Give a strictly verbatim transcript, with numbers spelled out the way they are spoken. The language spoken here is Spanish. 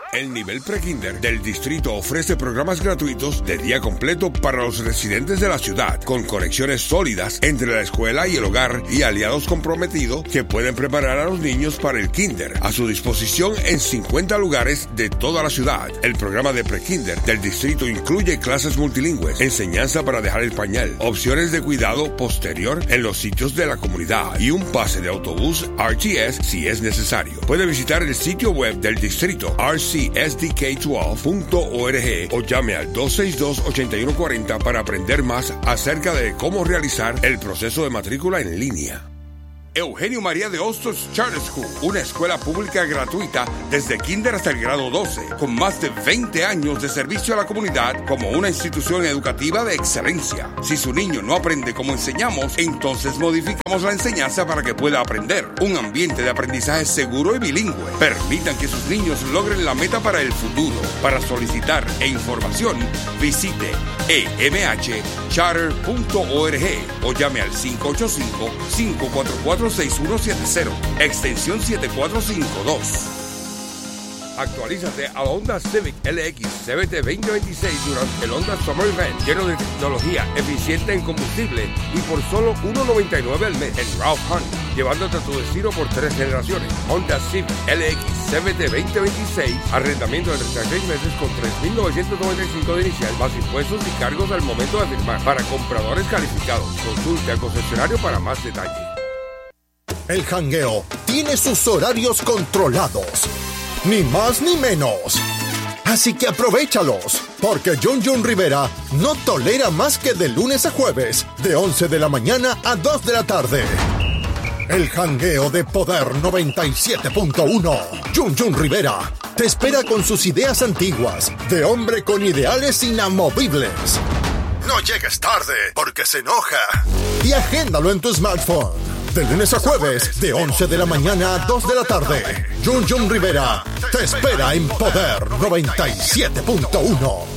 El nivel prekinder del distrito ofrece programas gratuitos de día completo para los residentes de la ciudad, con conexiones sólidas entre la escuela y el hogar y aliados comprometidos que pueden preparar a los niños para el kinder, a su disposición en cincuenta lugares de toda la ciudad. El programa de prekinder del distrito incluye clases multilingües, enseñanza para dejar el pañal, opciones de cuidado posterior en los sitios de la comunidad y un pase de autobús R T S si es necesario. Puede visitar el sitio web del distrito r c s d k doce punto org o llame al dos seis dos, ocho uno cuatro cero para aprender más acerca de cómo realizar el proceso de matrícula en línea. Eugenio María de Hostos Charter School, una escuela pública gratuita desde kinder hasta el grado doce, con más de veinte años de servicio a la comunidad como una institución educativa de excelencia. Si su niño no aprende como enseñamos, entonces modificamos la enseñanza para que pueda aprender. Un ambiente de aprendizaje seguro y bilingüe. Permitan que sus niños logren la meta para el futuro. Para solicitar e información, visite e m h charter punto org o llame al cinco ocho cinco, cinco cuatro cuatro, seis uno siete cero, extensión siete cuatro cinco dos. Actualízate a la Honda Civic L X C V T veinte veintiséis durante el Honda Summer Event, lleno de tecnología, eficiente en combustible y por solo uno noventa y nueve al mes en Ralph Hunt, llevándote a tu destino por tres generaciones. Honda Civic L X C V T veinte veintiséis, arrendamiento de treinta y seis meses con tres mil novecientos noventa y cinco de inicial, más impuestos y cargos al momento de firmar. Para compradores calificados, consulte al concesionario para más detalles. El jangueo tiene sus horarios controlados, ni más ni menos. Así que aprovéchalos, porque Jun Jun Rivera no tolera más que de lunes a jueves, de once de la mañana a dos de la tarde. El jangueo de Poder noventa y siete punto uno. Jun Jun Rivera te espera con sus ideas antiguas, de hombre con ideales inamovibles. No llegues tarde, porque se enoja. Y agéndalo en tu smartphone. De lunes a jueves, de once de la mañana a dos de la tarde. Jun Jun Rivera te espera en Poder noventa y siete punto uno.